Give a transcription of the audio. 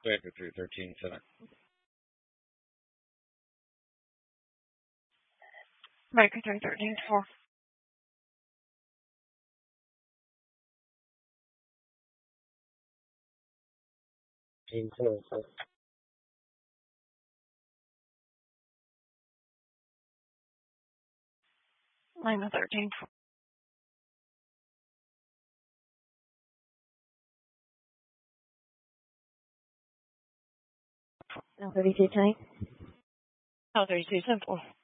Striker 313 center. Striker 313 4. Lima 13 4. Now 32 tank. Oh, 32 simple.